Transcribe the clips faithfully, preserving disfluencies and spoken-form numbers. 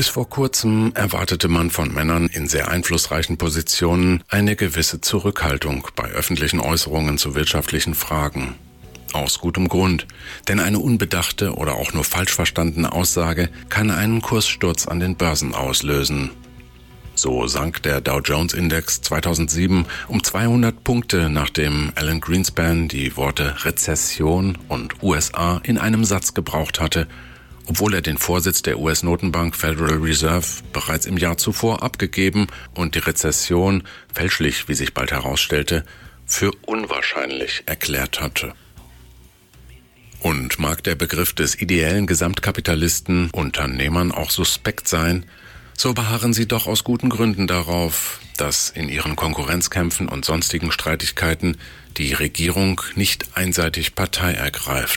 Bis vor kurzem erwartete man von Männern in sehr einflussreichen Positionen eine gewisse Zurückhaltung bei öffentlichen Äußerungen zu wirtschaftlichen Fragen. Aus gutem Grund, denn eine unbedachte oder auch nur falsch verstandene Aussage kann einen Kurssturz an den Börsen auslösen. So sank der Dow Jones Index zweitausendsieben um zweihundert Punkte, nachdem Alan Greenspan die Worte Rezession und U S A in einem Satz gebraucht hatte, obwohl er den Vorsitz der U S-Notenbank Federal Reserve bereits im Jahr zuvor abgegeben und die Rezession, fälschlich, wie sich bald herausstellte, für unwahrscheinlich erklärt hatte. Und mag der Begriff des ideellen Gesamtkapitalisten Unternehmern auch suspekt sein, so beharren sie doch aus guten Gründen darauf, dass in ihren Konkurrenzkämpfen und sonstigen Streitigkeiten die Regierung nicht einseitig Partei ergreift.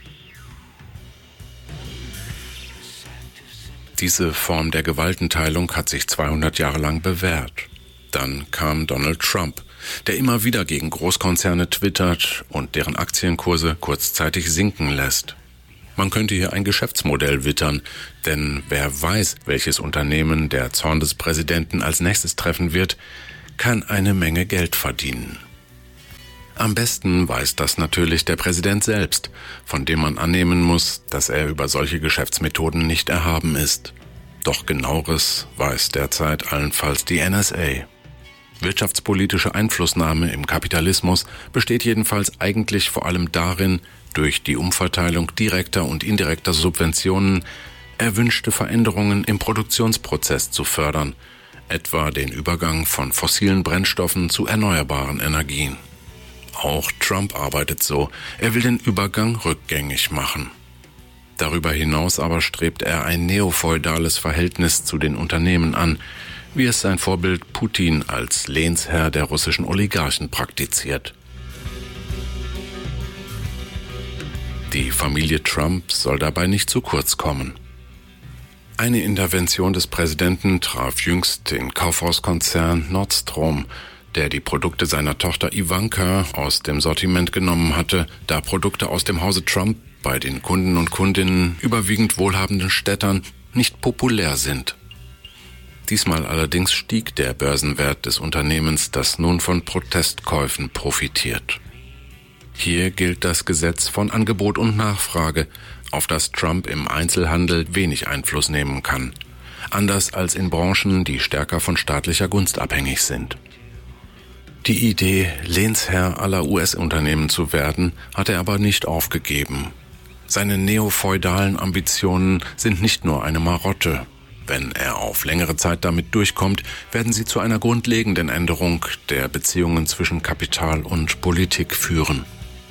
Diese Form der Gewaltenteilung hat sich zweihundert Jahre lang bewährt. Dann kam Donald Trump, der immer wieder gegen Großkonzerne twittert und deren Aktienkurse kurzzeitig sinken lässt. Man könnte hier ein Geschäftsmodell wittern, denn wer weiß, welches Unternehmen der Zorn des Präsidenten als nächstes treffen wird, kann eine Menge Geld verdienen. Am besten weiß das natürlich der Präsident selbst, von dem man annehmen muss, dass er über solche Geschäftsmethoden nicht erhaben ist. Doch genaueres weiß derzeit allenfalls die N S A. Wirtschaftspolitische Einflussnahme im Kapitalismus besteht jedenfalls eigentlich vor allem darin, durch die Umverteilung direkter und indirekter Subventionen erwünschte Veränderungen im Produktionsprozess zu fördern, etwa den Übergang von fossilen Brennstoffen zu erneuerbaren Energien. Auch Trump arbeitet so, er will den Übergang rückgängig machen. Darüber hinaus aber strebt er ein neofeudales Verhältnis zu den Unternehmen an, wie es sein Vorbild Putin als Lehnsherr der russischen Oligarchen praktiziert. Die Familie Trump soll dabei nicht zu kurz kommen. Eine Intervention des Präsidenten traf jüngst den Kaufhauskonzern Nordstrom, der die Produkte seiner Tochter Ivanka aus dem Sortiment genommen hatte, da Produkte aus dem Hause Trump bei den Kunden und Kundinnen überwiegend wohlhabenden Städtern nicht populär sind. Diesmal allerdings stieg der Börsenwert des Unternehmens, das nun von Protestkäufen profitiert. Hier gilt das Gesetz von Angebot und Nachfrage, auf das Trump im Einzelhandel wenig Einfluss nehmen kann, anders als in Branchen, die stärker von staatlicher Gunst abhängig sind. Die Idee, Lehnsherr aller U S-Unternehmen zu werden, hat er aber nicht aufgegeben. Seine neofeudalen Ambitionen sind nicht nur eine Marotte. Wenn er auf längere Zeit damit durchkommt, werden sie zu einer grundlegenden Änderung der Beziehungen zwischen Kapital und Politik führen.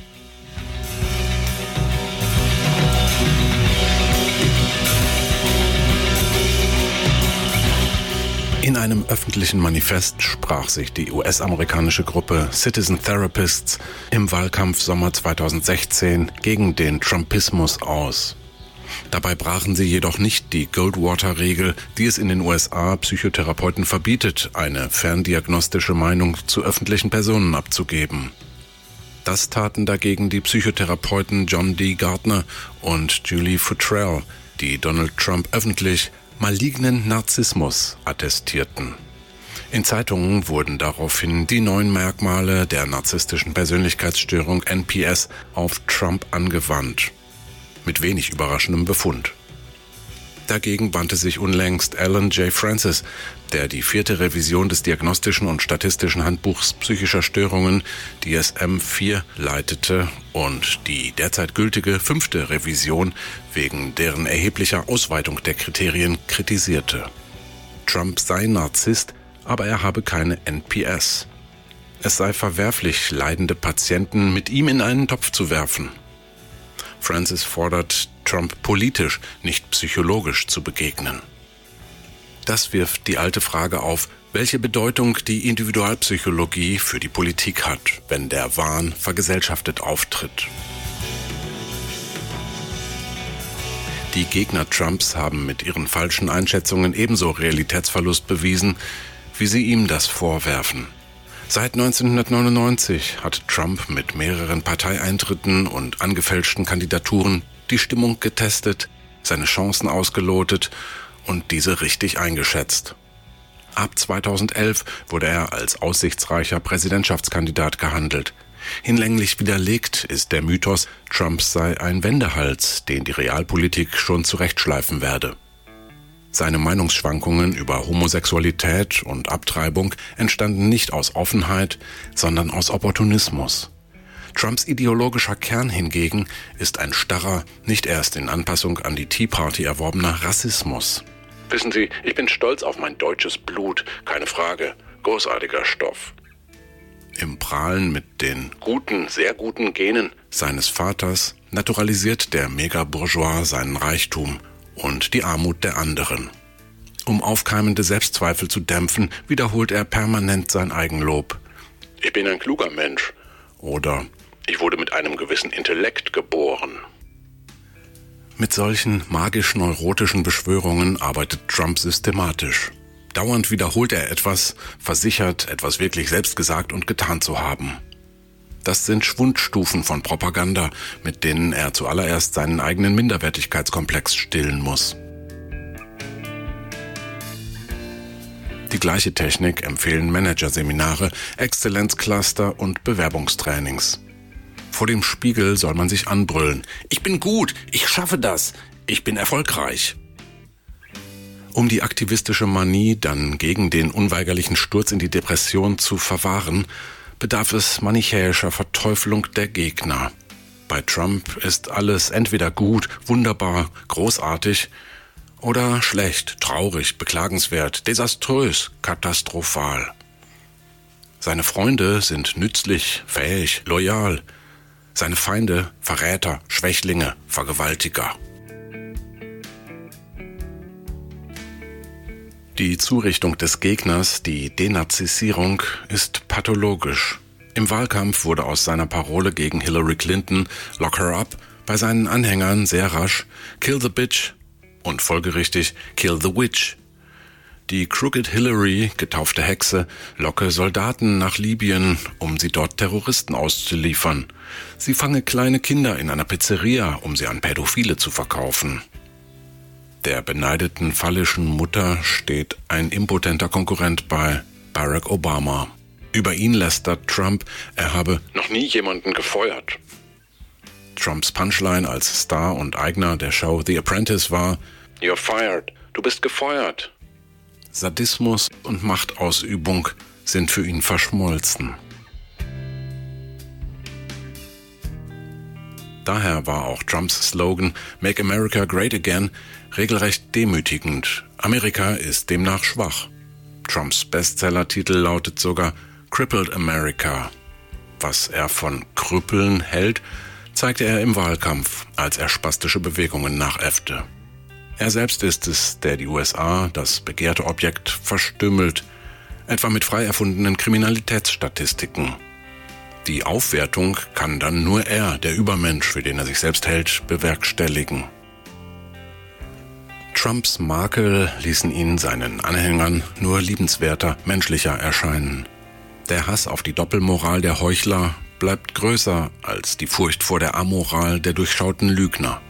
In einem öffentlichen Manifest sprach sich die U S-amerikanische Gruppe Citizen Therapists im Wahlkampf Sommer zweitausendsechzehn gegen den Trumpismus aus. Dabei brachen sie jedoch nicht die Goldwater-Regel, die es in den U S A Psychotherapeuten verbietet, eine ferndiagnostische Meinung zu öffentlichen Personen abzugeben. Das taten dagegen die Psychotherapeuten John D. Gardner und Julie Futrell, die Donald Trump öffentlich malignen Narzissmus attestierten. In Zeitungen wurden daraufhin die neuen Merkmale der narzisstischen Persönlichkeitsstörung N P S auf Trump angewandt. Mit wenig überraschendem Befund. Dagegen wandte sich unlängst Alan J. Francis, der die vierte Revision des Diagnostischen und Statistischen Handbuchs psychischer Störungen, D S M vier, leitete und die derzeit gültige fünfte Revision wegen deren erheblicher Ausweitung der Kriterien kritisierte. Trump sei Narzisst, aber er habe keine N P S. Es sei verwerflich, leidende Patienten mit ihm in einen Topf zu werfen. Francis fordert, Trump politisch, nicht psychologisch zu begegnen. Das wirft die alte Frage auf, welche Bedeutung die Individualpsychologie für die Politik hat, wenn der Wahn vergesellschaftet auftritt. Die Gegner Trumps haben mit ihren falschen Einschätzungen ebenso Realitätsverlust bewiesen, wie sie ihm das vorwerfen. Seit neunzehnhundertneunundneunzig hat Trump mit mehreren Parteieintritten und angefälschten Kandidaturen die Stimmung getestet, seine Chancen ausgelotet und diese richtig eingeschätzt. Ab zweitausendelf wurde er als aussichtsreicher Präsidentschaftskandidat gehandelt. Hinlänglich widerlegt ist der Mythos, Trump sei ein Wendehals, den die Realpolitik schon zurechtschleifen werde. Seine Meinungsschwankungen über Homosexualität und Abtreibung entstanden nicht aus Offenheit, sondern aus Opportunismus. Trumps ideologischer Kern hingegen ist ein starrer, nicht erst in Anpassung an die Tea Party erworbener Rassismus. Wissen Sie, ich bin stolz auf mein deutsches Blut, keine Frage, großartiger Stoff. Im Prahlen mit den guten, sehr guten Genen seines Vaters naturalisiert der Megabourgeois seinen Reichtum und die Armut der anderen. Um aufkeimende Selbstzweifel zu dämpfen, wiederholt er permanent sein Eigenlob. Ich bin ein kluger Mensch oder ich wurde mit einem gewissen Intellekt geboren. Mit solchen magisch-neurotischen Beschwörungen arbeitet Trump systematisch. Dauernd wiederholt er etwas, versichert, etwas wirklich selbst gesagt und getan zu haben. Das sind Schwundstufen von Propaganda, mit denen er zuallererst seinen eigenen Minderwertigkeitskomplex stillen muss. Die gleiche Technik empfehlen Managerseminare, Exzellenzcluster und Bewerbungstrainings. Vor dem Spiegel soll man sich anbrüllen. Ich bin gut, ich schaffe das, ich bin erfolgreich. Um die aktivistische Manie dann gegen den unweigerlichen Sturz in die Depression zu verwahren, bedarf es manichäischer Verteufelung der Gegner. Bei Trump ist alles entweder gut, wunderbar, großartig oder schlecht, traurig, beklagenswert, desaströs, katastrophal. Seine Freunde sind nützlich, fähig, loyal. Seine Feinde Verräter, Schwächlinge, Vergewaltiger. Die Zurichtung des Gegners, die Denazisierung, ist pathologisch. Im Wahlkampf wurde aus seiner Parole gegen Hillary Clinton, Lock her up, bei seinen Anhängern sehr rasch Kill the bitch und folgerichtig Kill the witch. Die Crooked Hillary, getaufte Hexe, locke Soldaten nach Libyen, um sie dort Terroristen auszuliefern. Sie fange kleine Kinder in einer Pizzeria, um sie an Pädophile zu verkaufen. Der beneideten phallischen Mutter steht ein impotenter Konkurrent bei, Barack Obama. Über ihn lästert Trump, er habe noch nie jemanden gefeuert. Trumps Punchline als Star und Eigner der Show The Apprentice war: You're fired, du bist gefeuert. Sadismus und Machtausübung sind für ihn verschmolzen. Daher war auch Trumps Slogan Make America Great Again regelrecht demütigend. Amerika ist demnach schwach. Trumps Bestsellertitel lautet sogar Crippled America. Was er von Krüppeln hält, zeigte er im Wahlkampf, als er spastische Bewegungen nachäffte. Er selbst ist es, der die U S A, das begehrte Objekt, verstümmelt, etwa mit frei erfundenen Kriminalitätsstatistiken. Die Aufwertung kann dann nur er, der Übermensch, für den er sich selbst hält, bewerkstelligen. Trumps Makel ließen ihn seinen Anhängern nur liebenswerter, menschlicher erscheinen. Der Hass auf die Doppelmoral der Heuchler bleibt größer als die Furcht vor der Amoral der durchschauten Lügner.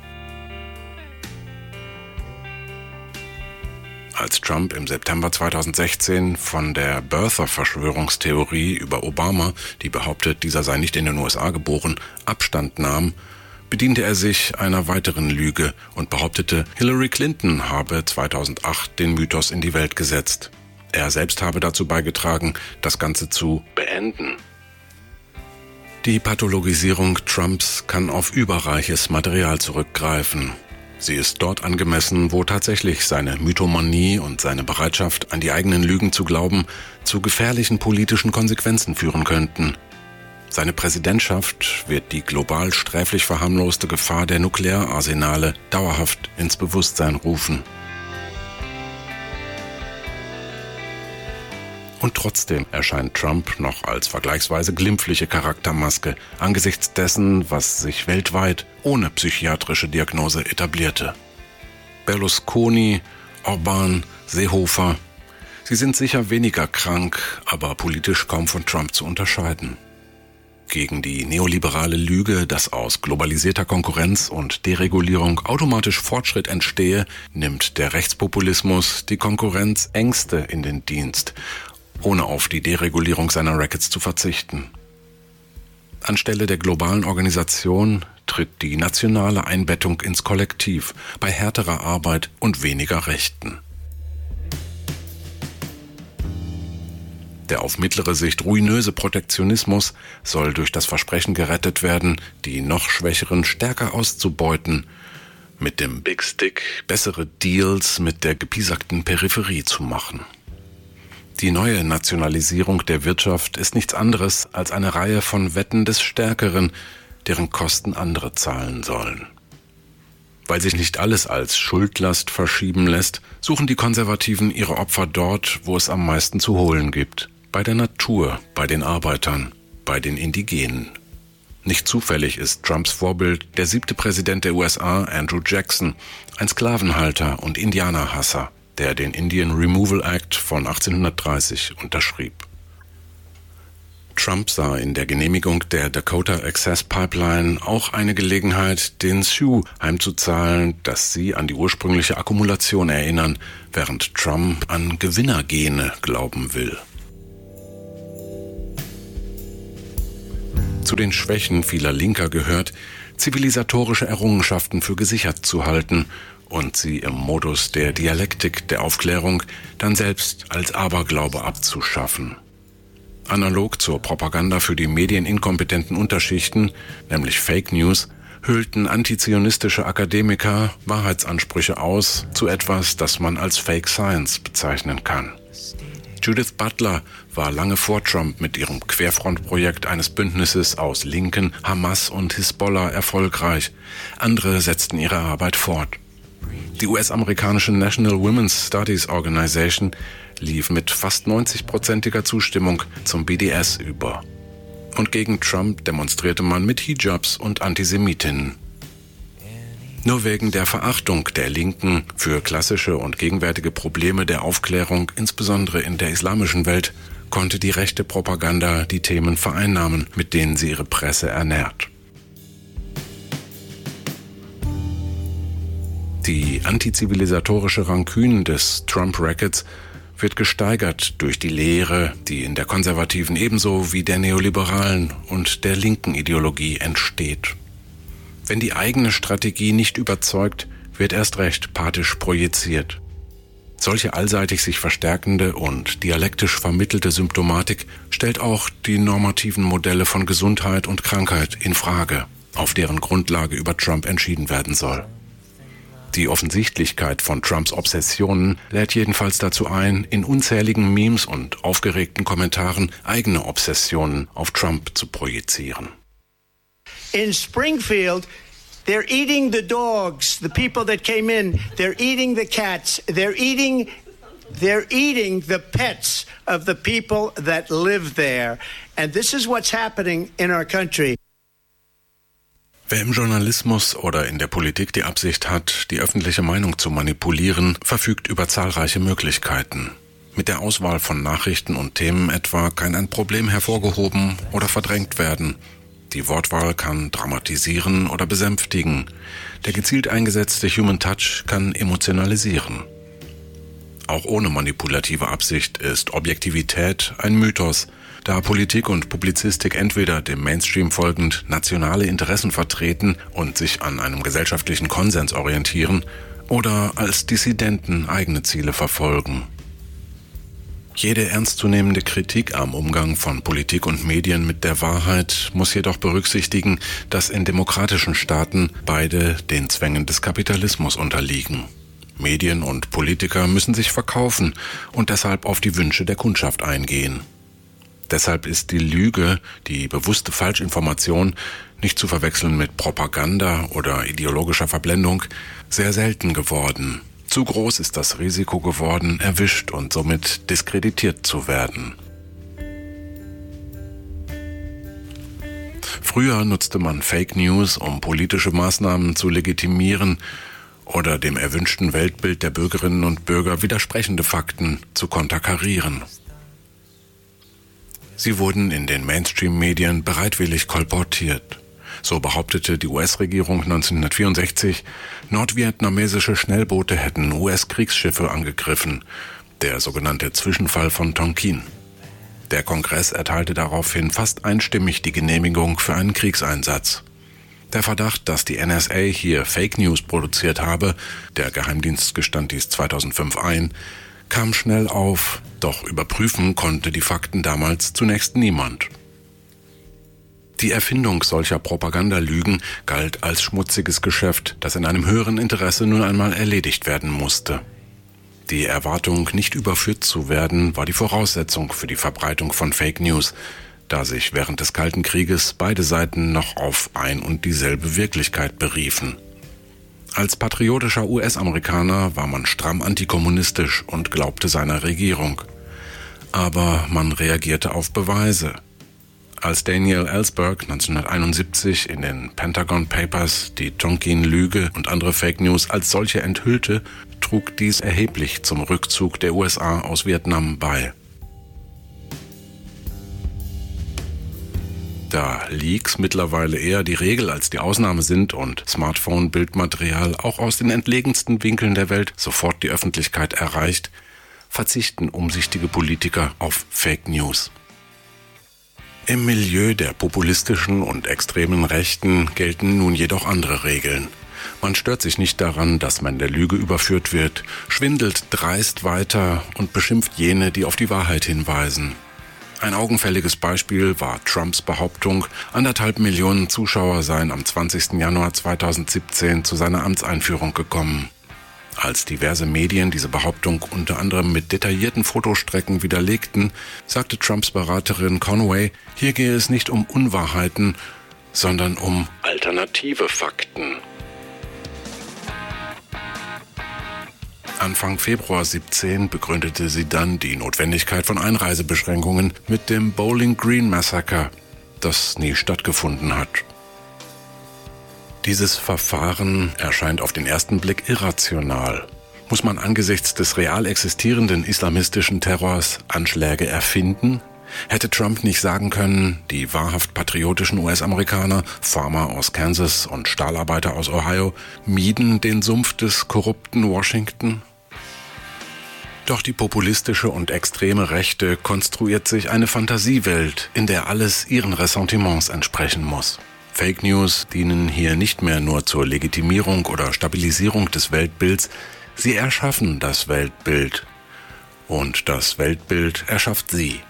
Als Trump im September zweitausendsechzehn von der Birther-Verschwörungstheorie über Obama, die behauptet, dieser sei nicht in den U S A geboren, Abstand nahm, bediente er sich einer weiteren Lüge und behauptete, Hillary Clinton habe zweitausendacht den Mythos in die Welt gesetzt. Er selbst habe dazu beigetragen, das Ganze zu beenden. Die Pathologisierung Trumps kann auf überreiches Material zurückgreifen. Sie ist dort angemessen, wo tatsächlich seine Mythomanie und seine Bereitschaft, an die eigenen Lügen zu glauben, zu gefährlichen politischen Konsequenzen führen könnten. Seine Präsidentschaft wird die global sträflich verharmloste Gefahr der Nukleararsenale dauerhaft ins Bewusstsein rufen. Und trotzdem erscheint Trump noch als vergleichsweise glimpfliche Charaktermaske angesichts dessen, was sich weltweit ohne psychiatrische Diagnose etablierte. Berlusconi, Orban, Seehofer, sie sind sicher weniger krank, aber politisch kaum von Trump zu unterscheiden. Gegen die neoliberale Lüge, dass aus globalisierter Konkurrenz und Deregulierung automatisch Fortschritt entstehe, nimmt der Rechtspopulismus die Konkurrenzängste in den Dienst, ohne auf die Deregulierung seiner Rackets zu verzichten. Anstelle der globalen Organisation tritt die nationale Einbettung ins Kollektiv bei härterer Arbeit und weniger Rechten. Der auf mittlere Sicht ruinöse Protektionismus soll durch das Versprechen gerettet werden, die noch Schwächeren stärker auszubeuten, mit dem Big Stick bessere Deals mit der gepiesakten Peripherie zu machen. Die neue Nationalisierung der Wirtschaft ist nichts anderes als eine Reihe von Wetten des Stärkeren, deren Kosten andere zahlen sollen. Weil sich nicht alles als Schuldlast verschieben lässt, suchen die Konservativen ihre Opfer dort, wo es am meisten zu holen gibt. Bei der Natur, bei den Arbeitern, bei den Indigenen. Nicht zufällig ist Trumps Vorbild der siebte Präsident der U S A, Andrew Jackson, ein Sklavenhalter und Indianerhasser, der den Indian Removal Act von achtzehnhundertdreißig unterschrieb. Trump sah in der Genehmigung der Dakota Access Pipeline auch eine Gelegenheit, den Sioux heimzuzahlen, dass sie an die ursprüngliche Akkumulation erinnern, während Trump an Gewinnergene glauben will. Zu den Schwächen vieler Linker gehört, zivilisatorische Errungenschaften für gesichert zu halten und sie im Modus der Dialektik der Aufklärung dann selbst als Aberglaube abzuschaffen. Analog zur Propaganda für die medieninkompetenten Unterschichten, nämlich Fake News, hüllten antizionistische Akademiker Wahrheitsansprüche aus zu etwas, das man als Fake Science bezeichnen kann. Judith Butler war lange vor Trump mit ihrem Querfrontprojekt eines Bündnisses aus Linken, Hamas und Hisbollah erfolgreich. Andere setzten ihre Arbeit fort. Die U S-amerikanische National Women's Studies Organization lief mit fast neunzig-prozentiger Zustimmung zum B D S über. Und gegen Trump demonstrierte man mit Hijabs und Antisemitinnen. Nur wegen der Verachtung der Linken für klassische und gegenwärtige Probleme der Aufklärung, insbesondere in der islamischen Welt, konnte die rechte Propaganda die Themen vereinnahmen, mit denen sie ihre Presse ernährt. Die antizivilisatorische Ranküne des Trump-Rackets wird gesteigert durch die Lehre, die in der konservativen ebenso wie der neoliberalen und der linken Ideologie entsteht. Wenn die eigene Strategie nicht überzeugt, wird erst recht pathisch projiziert. Solche allseitig sich verstärkende und dialektisch vermittelte Symptomatik stellt auch die normativen Modelle von Gesundheit und Krankheit in Frage, auf deren Grundlage über Trump entschieden werden soll. Die Offensichtlichkeit von Trumps Obsessionen lädt jedenfalls dazu ein, in unzähligen Memes und aufgeregten Kommentaren eigene Obsessionen auf Trump zu projizieren. In Springfield, they're eating the dogs, the people that came in. They're eating the cats. They're eating, they're eating the pets of the people that live there. And this is what's happening in our country. Wer im Journalismus oder in der Politik die Absicht hat, die öffentliche Meinung zu manipulieren, verfügt über zahlreiche Möglichkeiten. Mit der Auswahl von Nachrichten und Themen etwa kann ein Problem hervorgehoben oder verdrängt werden. Die Wortwahl kann dramatisieren oder besänftigen. Der gezielt eingesetzte Human Touch kann emotionalisieren. Auch ohne manipulative Absicht ist Objektivität ein Mythos, da Politik und Publizistik entweder dem Mainstream folgend nationale Interessen vertreten und sich an einem gesellschaftlichen Konsens orientieren oder als Dissidenten eigene Ziele verfolgen. Jede ernstzunehmende Kritik am Umgang von Politik und Medien mit der Wahrheit muss jedoch berücksichtigen, dass in demokratischen Staaten beide den Zwängen des Kapitalismus unterliegen. Medien und Politiker müssen sich verkaufen und deshalb auf die Wünsche der Kundschaft eingehen. Deshalb ist die Lüge, die bewusste Falschinformation, nicht zu verwechseln mit Propaganda oder ideologischer Verblendung, sehr selten geworden. Zu groß ist das Risiko geworden, erwischt und somit diskreditiert zu werden. Früher nutzte man Fake News, um politische Maßnahmen zu legitimieren oder dem erwünschten Weltbild der Bürgerinnen und Bürger widersprechende Fakten zu konterkarieren. Sie wurden in den Mainstream-Medien bereitwillig kolportiert. So behauptete die U S-Regierung neunzehnhundertvierundsechzig, nordvietnamesische Schnellboote hätten U S-Kriegsschiffe angegriffen, der sogenannte Zwischenfall von Tonkin. Der Kongress erteilte daraufhin fast einstimmig die Genehmigung für einen Kriegseinsatz. Der Verdacht, dass die N S A hier Fake News produziert habe, der Geheimdienst gestand dies zweitausendfünf ein, kam schnell auf, doch überprüfen konnte die Fakten damals zunächst niemand. Die Erfindung solcher Propagandalügen galt als schmutziges Geschäft, das in einem höheren Interesse nun einmal erledigt werden musste. Die Erwartung, nicht überführt zu werden, war die Voraussetzung für die Verbreitung von Fake News, da sich während des Kalten Krieges beide Seiten noch auf ein und dieselbe Wirklichkeit beriefen. Als patriotischer U S-Amerikaner war man stramm antikommunistisch und glaubte seiner Regierung. Aber man reagierte auf Beweise. Als Daniel Ellsberg neunzehnhunderteinundsiebzig in den Pentagon Papers die Tonkin-Lüge und andere Fake News als solche enthüllte, trug dies erheblich zum Rückzug der U S A aus Vietnam bei. Da Leaks mittlerweile eher die Regel als die Ausnahme sind und Smartphone-Bildmaterial auch aus den entlegensten Winkeln der Welt sofort die Öffentlichkeit erreicht, verzichten umsichtige Politiker auf Fake News. Im Milieu der populistischen und extremen Rechten gelten nun jedoch andere Regeln. Man stört sich nicht daran, dass man der Lüge überführt wird, schwindelt dreist weiter und beschimpft jene, die auf die Wahrheit hinweisen. Ein augenfälliges Beispiel war Trumps Behauptung, anderthalb Millionen Zuschauer seien am zwanzigsten Januar zweitausendsiebzehn zu seiner Amtseinführung gekommen. Als diverse Medien diese Behauptung unter anderem mit detaillierten Fotostrecken widerlegten, sagte Trumps Beraterin Conway, hier gehe es nicht um Unwahrheiten, sondern um alternative Fakten. Anfang Februar siebzehn begründete sie dann die Notwendigkeit von Einreisebeschränkungen mit dem Bowling Green Massaker, das nie stattgefunden hat. Dieses Verfahren erscheint auf den ersten Blick irrational. Muss man angesichts des real existierenden islamistischen Terrors Anschläge erfinden? Hätte Trump nicht sagen können, die wahrhaft patriotischen U S-Amerikaner, Farmer aus Kansas und Stahlarbeiter aus Ohio, mieden den Sumpf des korrupten Washington? Doch die populistische und extreme Rechte konstruiert sich eine Fantasiewelt, in der alles ihren Ressentiments entsprechen muss. Fake News dienen hier nicht mehr nur zur Legitimierung oder Stabilisierung des Weltbilds, sie erschaffen das Weltbild. Und das Weltbild erschafft sie.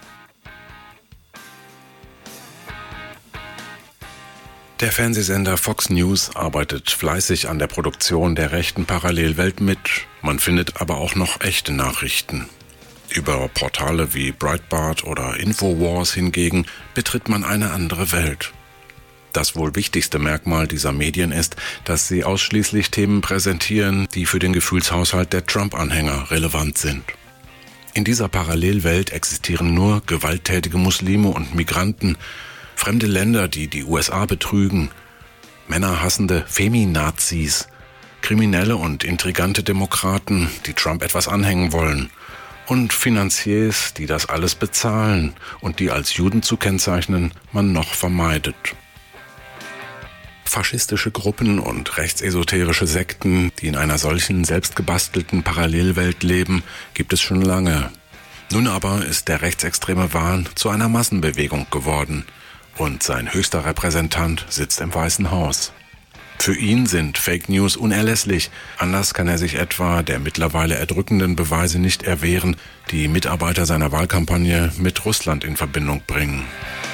Der Fernsehsender Fox News arbeitet fleißig an der Produktion der rechten Parallelwelt mit. Man findet aber auch noch echte Nachrichten. Über Portale wie Breitbart oder Infowars hingegen betritt man eine andere Welt. Das wohl wichtigste Merkmal dieser Medien ist, dass sie ausschließlich Themen präsentieren, die für den Gefühlshaushalt der Trump-Anhänger relevant sind. In dieser Parallelwelt existieren nur gewalttätige Muslime und Migranten, fremde Länder, die die U S A betrügen, männerhassende Feminazis, kriminelle und intrigante Demokraten, die Trump etwas anhängen wollen, und Finanziers, die das alles bezahlen und die als Juden zu kennzeichnen man noch vermeidet. Faschistische Gruppen und rechtsesoterische Sekten, die in einer solchen selbstgebastelten Parallelwelt leben, gibt es schon lange. Nun aber ist der rechtsextreme Wahn zu einer Massenbewegung geworden. Und sein höchster Repräsentant sitzt im Weißen Haus. Für ihn sind Fake News unerlässlich. Anders kann er sich etwa der mittlerweile erdrückenden Beweise nicht erwehren, die Mitarbeiter seiner Wahlkampagne mit Russland in Verbindung bringen.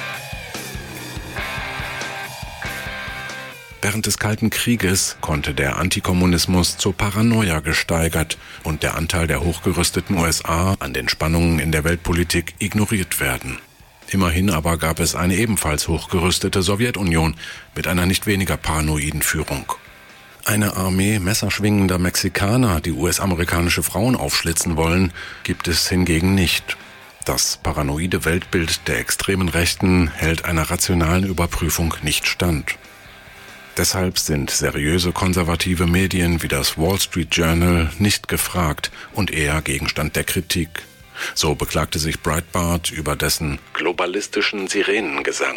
Während des Kalten Krieges konnte der Antikommunismus zur Paranoia gesteigert und der Anteil der hochgerüsteten U S A an den Spannungen in der Weltpolitik ignoriert werden. Immerhin aber gab es eine ebenfalls hochgerüstete Sowjetunion mit einer nicht weniger paranoiden Führung. Eine Armee messerschwingender Mexikaner, die U S-amerikanische Frauen aufschlitzen wollen, gibt es hingegen nicht. Das paranoide Weltbild der extremen Rechten hält einer rationalen Überprüfung nicht stand. Deshalb sind seriöse konservative Medien wie das Wall Street Journal nicht gefragt und eher Gegenstand der Kritik. So beklagte sich Breitbart über dessen globalistischen Sirenengesang.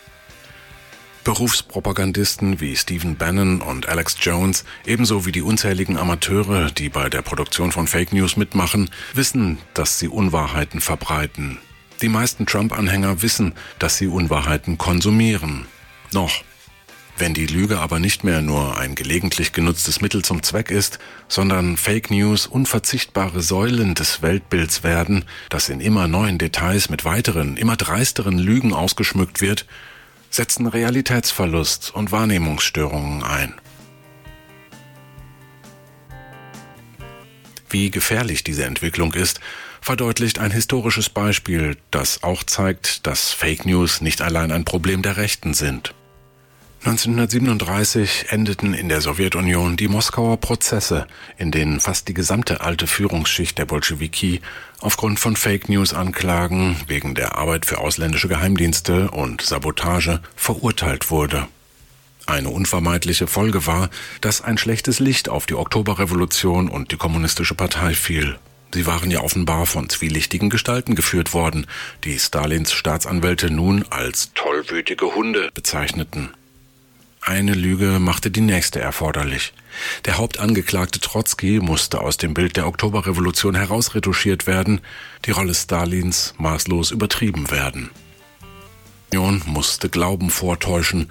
Berufspropagandisten wie Stephen Bannon und Alex Jones, ebenso wie die unzähligen Amateure, die bei der Produktion von Fake News mitmachen, wissen, dass sie Unwahrheiten verbreiten. Die meisten Trump-Anhänger wissen, dass sie Unwahrheiten konsumieren. Noch. Wenn die Lüge aber nicht mehr nur ein gelegentlich genutztes Mittel zum Zweck ist, sondern Fake News unverzichtbare Säulen des Weltbilds werden, das in immer neuen Details mit weiteren, immer dreisteren Lügen ausgeschmückt wird, setzen Realitätsverlust und Wahrnehmungsstörungen ein. Wie gefährlich diese Entwicklung ist, verdeutlicht ein historisches Beispiel, das auch zeigt, dass Fake News nicht allein ein Problem der Rechten sind. neunzehnhundertsiebenunddreißig endeten in der Sowjetunion die Moskauer Prozesse, in denen fast die gesamte alte Führungsschicht der Bolschewiki aufgrund von Fake-News-Anklagen wegen der Arbeit für ausländische Geheimdienste und Sabotage verurteilt wurde. Eine unvermeidliche Folge war, dass ein schlechtes Licht auf die Oktoberrevolution und die Kommunistische Partei fiel. Sie waren ja offenbar von zwielichtigen Gestalten geführt worden, die Stalins Staatsanwälte nun als tollwütige Hunde bezeichneten. Eine Lüge machte die nächste erforderlich. Der Hauptangeklagte Trotzki musste aus dem Bild der Oktoberrevolution herausretuschiert werden, die Rolle Stalins maßlos übertrieben werden. Die Union musste Glauben vortäuschen